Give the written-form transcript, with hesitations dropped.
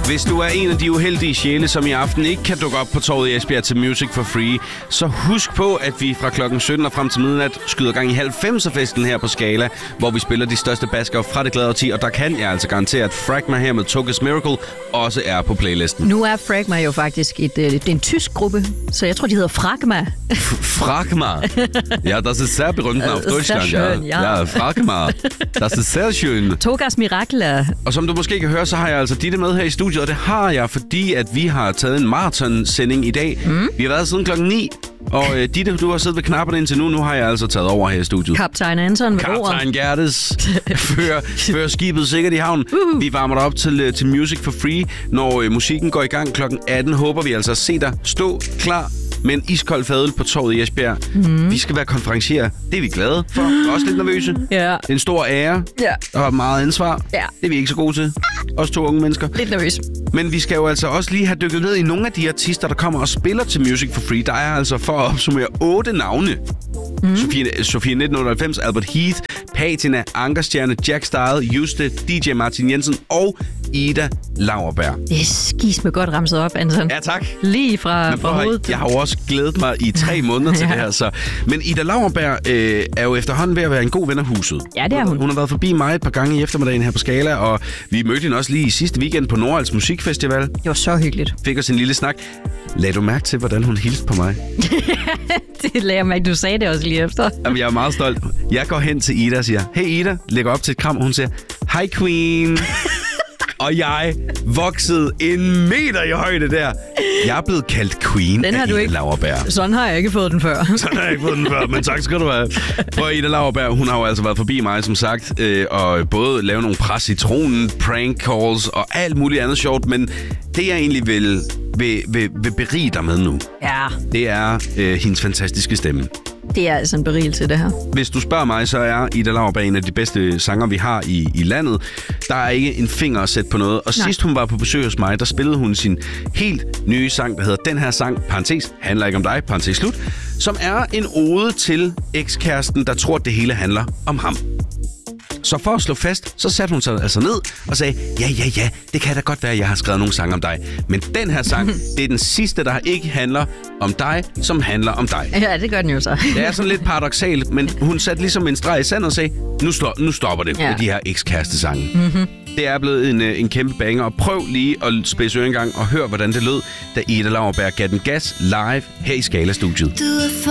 Hvis du er en af de uheldige sjæle, som i aften ikke kan dukke op på torvet i Esbjerg til Music for Free, så husk på, at vi fra klokken 17 og frem til midnat skyder gang i 90'er-festen her på Scala, hvor vi spiller de største basker fra det glade årti, og der kan jeg altså garantere, at Fragma her med Tokas Miracle også er på playlisten. Nu er Fragma jo faktisk en tysk gruppe, så jeg tror, de hedder Fragma. Fragma? Ja, das ist sehr berühmt auf Deutschland. Schön, ja, Fragma. Das ist sehr schön. Tokas Miracle. Og som du måske kan høre, så har jeg altså Ditte med her i studiet, og det har jeg, fordi at vi har taget en marathonsending i dag. Vi har været siden klokken 9, og Ditte, du har siddet ved knapperne indtil nu. Nu har jeg altså taget over her i studiet. Kaptajn Anton ved ordet. Kaptajn Gerdes fører skibet sikkert i havn. Vi varmer dig op til Music for Free. Når musikken går i gang klokken 18, håber vi altså at se dig stå klar med en iskold fadøl på torvet i Esbjerg. Vi skal være konferencier. Det er vi glade for. Også lidt nervøse. Ja. Det er en stor ære. Ja. Og meget ansvar. Ja. Det er vi ikke så gode til. Os to unge mennesker. Lidt nervøs. Men vi skal jo altså også lige have dykket ned i nogle af de artister, der kommer og spiller til Music for Free. Der er altså, for at opsummere, 8 navne. Sofie 1998, Albert Heath, Patina, Ankerstjerne, Jack Style, Juste, DJ Martin Jensen og Ida Lauerberg. Det er skis med godt ramset op, Anton. Ja, tak. Lige fra hovedet. Jeg har jo også glædet mig i 3 måneder til det her. Så. Men Ida Lauerberg er jo efterhånden ved at være en god ven af huset. Ja, det er hun. Hun har været forbi mig et par gange i eftermiddagen her på Scala, og vi mødte hende også lige i sidste weekend på Nordals Musikfestival. Det var så hyggeligt. Fik os en lille snak. Lagde du mærke til, hvordan hun hilste på mig? Det lagde jeg mærke. Du sagde det også lige efter. Jamen, jeg er meget stolt. Jeg går hen til Ida og siger, hey Ida, lægger op til et kram, og hun siger, hi Queen. Og jeg voksede 1 meter i højde der. Jeg er blevet kaldt Queen af Ida Lauerberg. Sådan har jeg ikke fået den før. Sådan har jeg ikke fået den før, men tak skal du have. For Ida Lauerberg, hun har jo altså været forbi mig, som sagt, og både lave nogle pres i tronen, prank calls og alt muligt andet sjovt, men det jeg egentlig vil berige dig med nu, det er hendes fantastiske stemme. Det er altså en berigelse, det her. Hvis du spørger mig, så er Ida Lauerberg en af de bedste sanger, vi har i landet. Der er ikke en finger at sætte på noget. Og sidst hun var på besøg hos mig, der spillede hun sin helt nye sang, der hedder Den her sang, parentes, handler ikke om dig, parentes slut, som er en ode til ekskæresten, der tror, at det hele handler om ham. Så for at slå fast, så satte hun sig altså ned og sagde, ja, det kan da godt være, at jeg har skrevet nogle sange om dig. Men den her sang, det er den sidste, der ikke handler om dig, som handler om dig. Ja, det gør den jo så. Det er sådan lidt paradoksalt, men hun satte ligesom en streg i sandet og sagde, nu stopper det med de her ekskærestesange. Det er blevet en kæmpe banger, og prøv lige at spidse øren en gang og hør, hvordan det lød, da Ida Lauerberg gav den gas live her i Scala-studiet.